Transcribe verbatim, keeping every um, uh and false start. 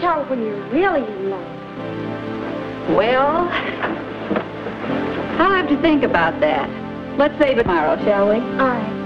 tell when you're really in love? Well, I'll have to think about that. Let's say tomorrow, shall we? All right.